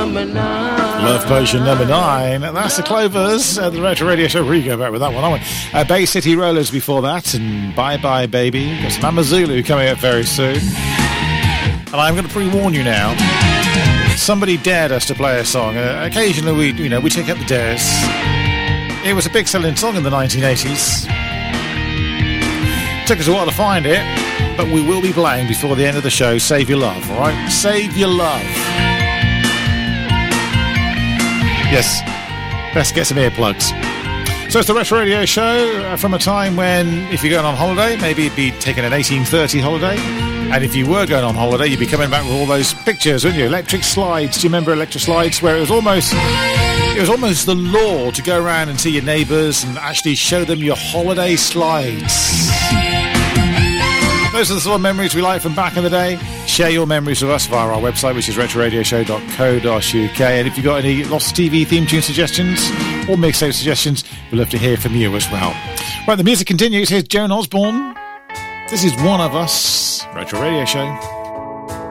number 9. Love Potion number 9. That's the Clovers, the Retro Radio Show. We go back with that one, aren't we? Bay City Rollers before that, and Bye Bye Baby. Got some Amazulu coming up very soon. And I'm going to pre-warn you now. Somebody dared us to play a song. Occasionally we take up the dares. It was a big selling song in the 1980s. Took us a while to find it, but we will be playing before the end of the show. Save Your Love, all right? Save Your Love. Yes, best get some earplugs. So it's the Retro Radio Show from a time when, if you're going on holiday, maybe you'd be taking an 1830 holiday. And if you were going on holiday, you'd be coming back with all those pictures, wouldn't you? Electric slides. Do you remember electric slides? Where it was almost the law to go around and see your neighbours and actually show them your holiday slides. Those are the sort of memories we like from back in the day. Share your memories with us via our website, which is retroradioshow.co.uk. And if you've got any Lost TV theme tune suggestions or mixtape suggestions, we'd love to hear from you as well. Right, the music continues. Here's Joan Osborne. This is One of Us, Retro Radio Show.